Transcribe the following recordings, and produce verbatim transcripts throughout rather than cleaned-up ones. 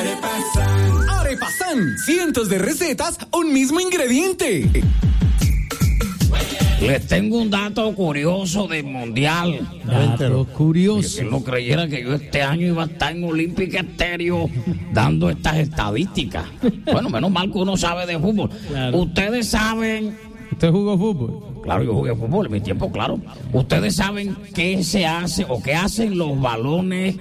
Arepasan. Arepasan, cientos de recetas, un mismo ingrediente. Les tengo un dato curioso del mundial. Dato curioso. Que no creyera que yo este año iba a estar en Olímpica Estéreo dando estas estadísticas. Bueno, menos mal que uno sabe de fútbol. Claro. Ustedes saben... ¿Usted jugó fútbol? Claro, yo jugué fútbol en mi tiempo, claro. Ustedes saben qué se hace o qué hacen los balones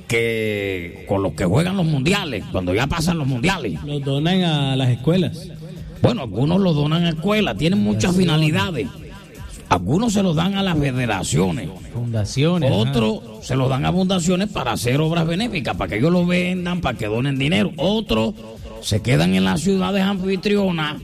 que con los que juegan los mundiales, cuando ya pasan los mundiales. Los donan a las escuelas. Bueno, algunos los donan a escuelas, tienen muchas finalidades. Algunos se los dan a las federaciones. Fundaciones. Otros ajá. se los dan a fundaciones para hacer obras benéficas, para que ellos lo vendan, para que donen dinero. Otros se quedan en las ciudades anfitrionas.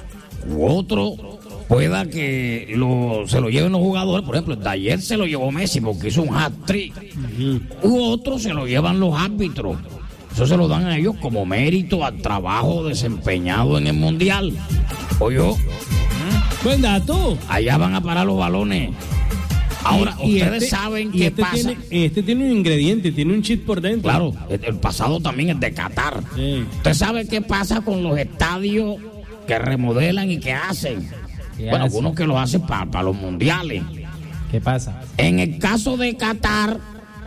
U otros pueda que lo, se lo lleven los jugadores. Por ejemplo, de ayer se lo llevó Messi porque hizo un hat-trick. Uh-huh. U otros se lo llevan los árbitros. Eso se lo dan a ellos como mérito al trabajo desempeñado en el mundial. Oye, buen dato. Allá van a parar los balones. Ahora, y, y ustedes este, saben qué este pasa. Tiene, este tiene un ingrediente, tiene un chip por dentro. Claro, el pasado también es de Qatar. Sí. ¿Usted sabe qué pasa con los estadios que remodelan y que hacen? Bueno, hace? algunos que lo hacen para pa los mundiales. ¿Qué pasa? En el caso de Qatar,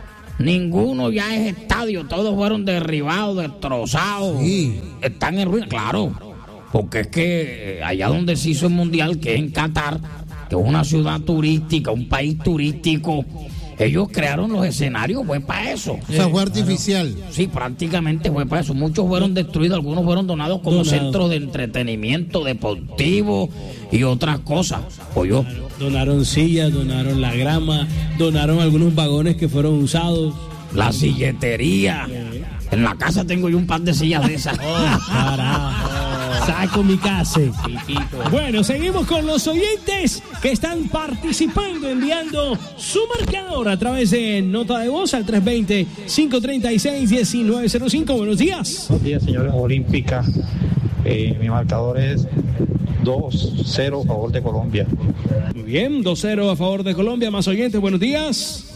ninguno ya es estadio, todos fueron derribados, destrozados, sí. Están en ruina, claro, porque es que allá donde se hizo el mundial, que es en Qatar, que es una ciudad turística, un país turístico, ellos crearon los escenarios, fue para eso. O sea, fue artificial. Sí, prácticamente fue para eso. Muchos fueron destruidos, algunos fueron donados como Donado. centros de entretenimiento deportivo y otras cosas. Oye, donaron sillas, donaron la grama, donaron algunos vagones que fueron usados. La silletería. En la casa tengo yo un par de sillas de esas. Oh, carajo. Saco mi casa. Bueno, seguimos con los oyentes que están participando, enviando su marcador a través de nota de voz al tres dos cero, cinco tres seis, uno nueve cero cinco. Buenos días. Buenos días, señores Olímpica. Eh, mi marcador es dos cero a favor de Colombia. Muy bien, dos cero a favor de Colombia. Más oyentes, buenos días.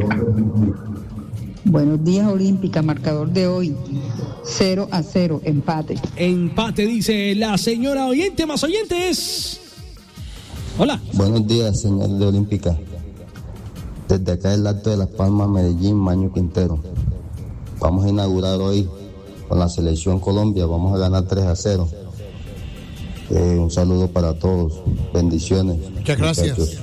Buenos días, Olímpica. Marcador de hoy, cero a cero, empate. Empate, dice la señora oyente. Más oyentes. Hola. Buenos días, señor de Olímpica. Desde acá del Alto de Las Palmas, Medellín, Maño Quintero. Vamos a inaugurar hoy con la selección Colombia. Vamos a ganar tres a cero. Eh, un saludo para todos. Bendiciones. Muchas gracias. Muchachos.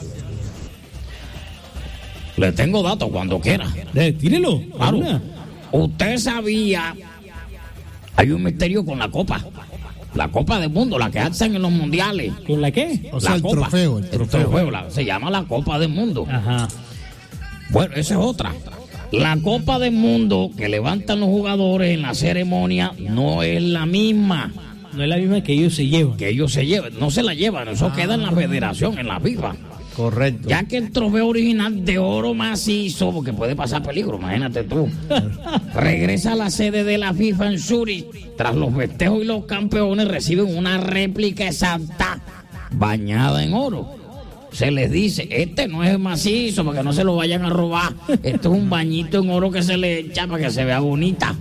Le tengo datos cuando quiera. Eh, tírelo. Claro. Usted sabía, hay un misterio con la copa. La Copa del Mundo, la que alzan en los mundiales. ¿Con la qué? O sea, la el copa. trofeo. El trofeo. El trofeo la, se llama la Copa del Mundo. Ajá. Bueno, esa es otra. La Copa del Mundo que levantan los jugadores en la ceremonia no es la misma. No es la misma que ellos se llevan. Que ellos se llevan. No se la llevan. Eso ah. queda en la federación, en la FIFA. Correcto. Ya que el trofeo original de oro macizo, porque puede pasar peligro, imagínate tú, regresa a la sede de la FIFA en Zurich. Tras los festejos y los campeones reciben una réplica exacta bañada en oro. Se les dice, este no es macizo para que no se lo vayan a robar. Este es un bañito en oro que se le echa para que se vea bonita.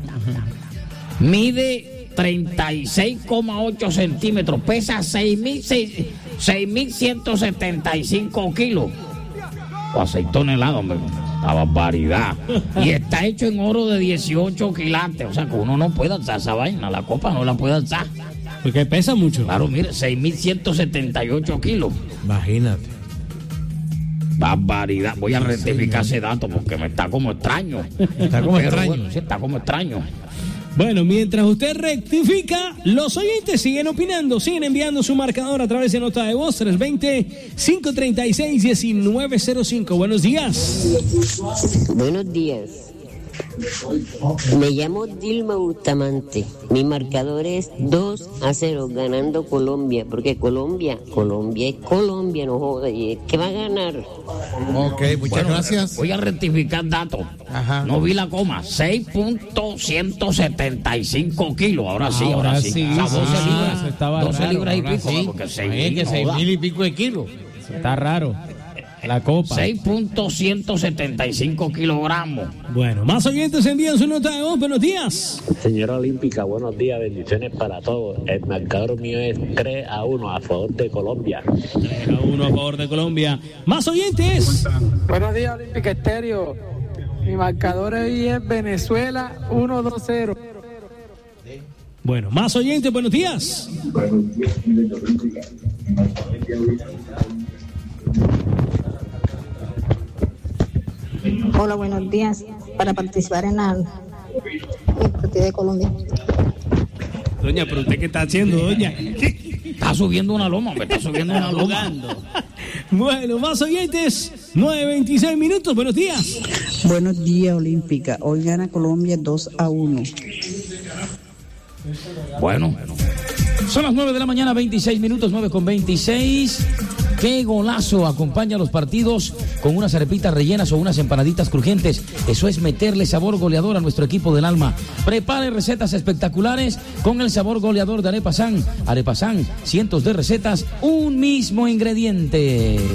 Mide treinta y seis coma ocho centímetros, pesa seis mil ciento setenta y cinco kilos o seis toneladas, hombre, la barbaridad. Y está hecho en oro de dieciocho quilates, o sea que uno no puede alzar esa vaina, la copa no la puede alzar porque pesa mucho. Claro, mire, seis mil ciento setenta y ocho kilos. Imagínate. Barbaridad. Voy a rectificar ese dato porque me está como extraño. Está como Pero extraño. Bueno, sí, está como extraño. Bueno, mientras usted rectifica, los oyentes siguen opinando, siguen enviando su marcador a través de nota de voz tres dos cero, cinco tres seis, uno nueve cero cinco. Buenos días. Buenos días. Me llamo Dilma Bustamante. Mi marcador es dos a cero, ganando Colombia, porque Colombia, Colombia es Colombia, no joda, y es que va a ganar. Ok, muchas bueno, gracias. Voy a rectificar datos. Ajá. No vi la coma. seis punto ciento setenta y cinco kilos. Ahora sí, ahora, ahora sí. sí. O sea, doce ah, libras. doce raro, libras y pico. Sí. Porque seis mil, que seis mil y pico de kilos. Eso está raro. La copa. seis punto ciento setenta y cinco kilogramos. Bueno, más oyentes envían su nota de voz. Buenos días. Señora Olímpica, buenos días, bendiciones para todos. El marcador mío es tres a uno a favor de Colombia. tres a uno a favor de Colombia. Más oyentes. Buenos días, Olímpica Estéreo. Mi marcador hoy es Venezuela uno dos cero. Bueno, más oyentes, buenos días. Hola, buenos días. Para participar en la en el partido de Colombia. Doña, pero usted qué está haciendo, doña. Está subiendo una loma, me está subiendo una loma. Bueno, más oyentes, nueve veintiséis minutos, buenos días. Buenos días, Olímpica. Hoy gana Colombia dos a uno. Bueno, son las nueve de la mañana, veintiséis minutos, nueve con veintiséis. Qué golazo acompaña los partidos con unas arepitas rellenas o unas empanaditas crujientes. Eso es meterle sabor goleador a nuestro equipo del alma. Prepare recetas espectaculares con el sabor goleador de Arepa San. Arepa San, cientos de recetas, un mismo ingrediente.